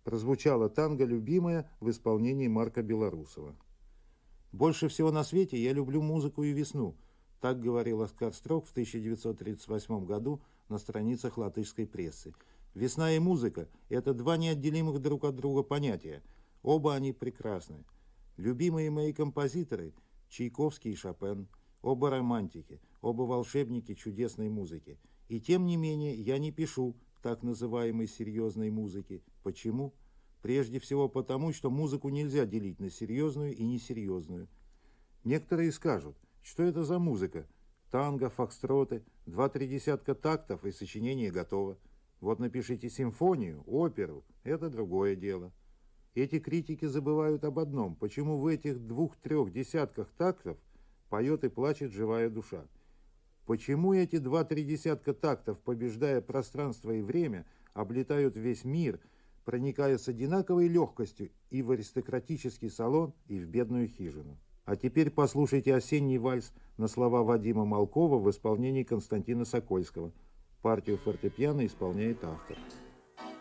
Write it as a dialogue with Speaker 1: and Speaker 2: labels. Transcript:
Speaker 1: прозвучала танго «Любимая» в исполнении Марка Белорусова. «Больше всего на свете я люблю музыку и весну», так говорил Оскар Строк в 1938 году на страницах латышской прессы. Весна и музыка – это два неотделимых друг от друга понятия. Оба они прекрасны. Любимые мои композиторы – Чайковский и Шопен, оба романтики, оба волшебники чудесной музыки. И тем не менее я не пишу так называемой серьезной музыки. Почему? Прежде всего потому, что музыку нельзя делить на серьезную и несерьезную. Некоторые скажут, что это за музыка? Танго, фокстроты, 2-3 десятка тактов и сочинение готово. Вот напишите симфонию, оперу, это другое дело. Эти критики забывают об одном, почему в этих 2-3 десятках тактов поет и плачет живая душа. Почему эти 2-3 десятка тактов, побеждая пространство и время, облетают весь мир, проникая с одинаковой легкостью и в аристократический салон, и в бедную хижину? А теперь послушайте осенний вальс на слова Вадима Малкова в исполнении Константина Сокольского. Партию фортепиано исполняет автор.